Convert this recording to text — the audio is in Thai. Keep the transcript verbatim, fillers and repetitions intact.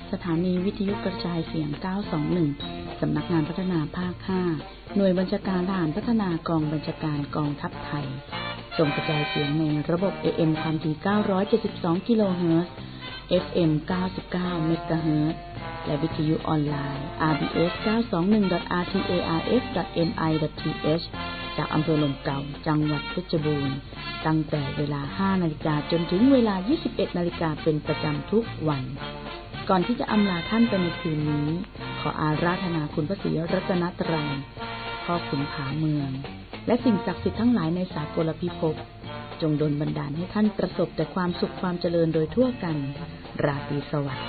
สถานีวิทยุกระจายเสียงเก้าสองหนึ่งสำนักงานพัฒนาภาคห้าหน่วยบัญชาการทหารพัฒนากองบัญชาการกองทัพไทยส่งกระจายเสียงในระบบ เอ เอ็ม ความถี่เก้าร้อยเจ็ดสิบสองกิโลเฮิรตซ์ เอฟ เอ็ม เก้าสิบเก้าเมกะเฮิรตซ์และวิทยุออนไลน์ อาร์ บี เอส เก้าสองหนึ่ง ดอท อาร์ ที เอ อาร์ เอฟ ดอท เอ็ม ไอ ดอท ที เอช จากอำเภอลมเก่าจังหวัดเพชรบูรณ์ตั้งแต่เวลา ห้านาฬิกาจนถึงเวลา ยี่สิบเอ็ดนาฬิกาเป็นประจำทุกวันก่อนที่จะอำลาท่านไปในคืนนี้ขออาราธนาคุณพระศรีรัตนตรัยพ่อขุนผาเมืองและสิ่งศักดิ์สิทธิ์ทั้งหลายในสากลพิภพจงดลบันดาลให้ท่านประสบแต่ความสุขความเจริญโดยทั่วกันราตรีสวัสดิ์